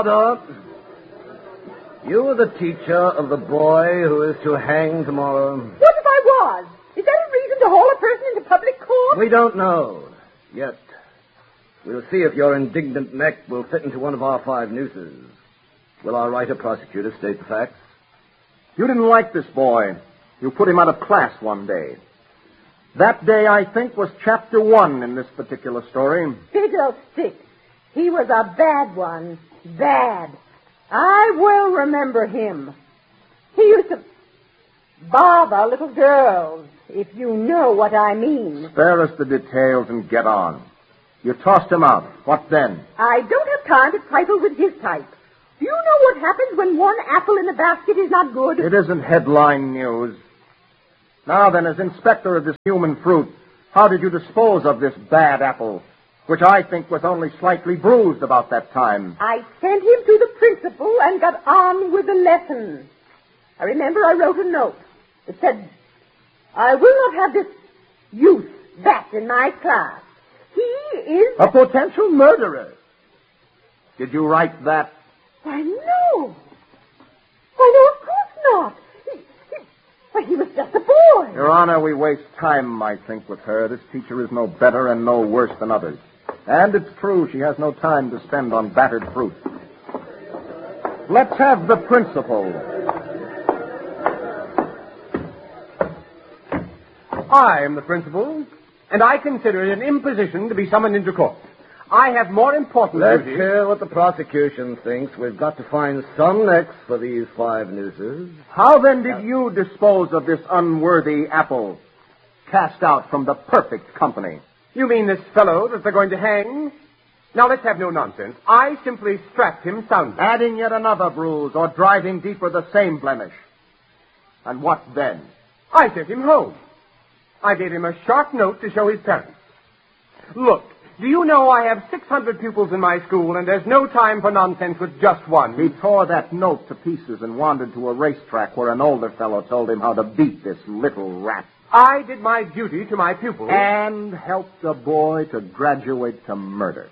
Order. You are the teacher of the boy who is to hang tomorrow. What if I was? Is that a reason to haul a person into public court? We don't know yet. We'll see if your indignant neck will fit into one of our 5 nooses. Will our writer prosecutor state the facts? You didn't like this boy. You put him out of class one day. That day, I think, was chapter 1 in this particular story. Fiddlestick. He was a bad one. Bad. I will remember him. He used to bother little girls, if you know what I mean. Spare us the details and get on. You tossed him out. What then? I don't have time to trifle with his type. Do you know what happens when one apple in the basket is not good? It isn't headline news. Now then, as inspector of this human fruit, how did you dispose of this bad apple, which I think was only slightly bruised about that time? I sent him to the principal and got on with the lesson. I remember I wrote a note. It said, I will not have this youth back in my class. He is a potential murderer. Did you write that? Why, no. Why, no, of course not. He was just a boy. Your Honor, we waste time, I think, with her. This teacher is no better and no worse than others. And it's true, she has no time to spend on battered fruit. Let's have the principal. I am the principal, and I consider it an imposition to be summoned into court. I have more important Let's duties. hear what the prosecution thinks. We've got to find some necks for these 5 nooses. How then did you dispose of this unworthy apple, cast out from the perfect company? You mean this fellow that they're going to hang? Now, let's have no nonsense. I simply strapped him soundly. Adding yet another bruise or driving deeper the same blemish. And what then? I sent him home. I gave him a sharp note to show his parents. Look, do you know I have 600 pupils in my school, and there's no time for nonsense with just one? He tore that note to pieces and wandered to a racetrack where an older fellow told him how to beat this little rat. I did my duty to my pupils. And helped the boy to graduate to murder.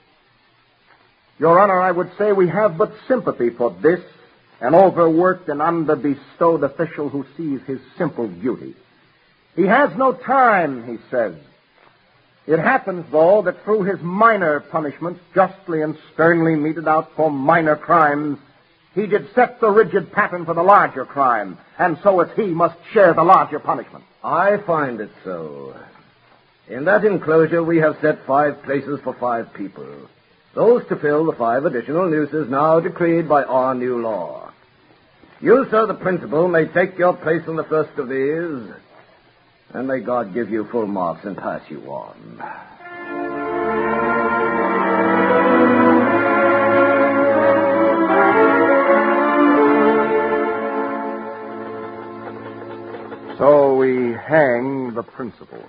Your Honor, I would say we have but sympathy for this, an overworked and underbestowed official who sees his simple duty. He has no time, he says. It happens, though, that through his minor punishments, justly and sternly meted out for minor crimes, he did set the rigid pattern for the larger crime, and so as he must share the larger punishment. I find it so. In that enclosure, we have set 5 places for 5 people. Those to fill the 5 additional nooses now decreed by our new law. You, sir, the principal, may take your place in the first of these, and may God give you full marks and pass you on. So we hang the principal.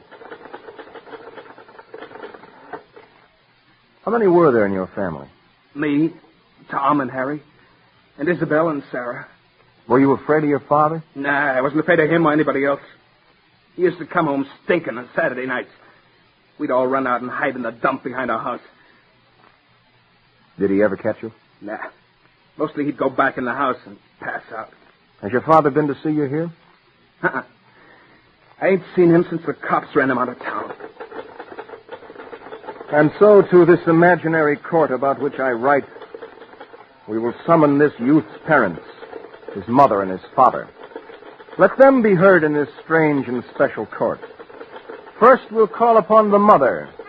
How many were there in your family? Me, Tom and Harry, and Isabel and Sarah. Were you afraid of your father? Nah, I wasn't afraid of him or anybody else. He used to come home stinking on Saturday nights. We'd all run out and hide in the dump behind our house. Did he ever catch you? Nah. Mostly he'd go back in the house and pass out. Has your father been to see you here? Uh-uh. I ain't seen him since the cops ran him out of town. And so to this imaginary court about which I write, we will summon this youth's parents, his mother and his father. Let them be heard in this strange and special court. First, we'll call upon the mother,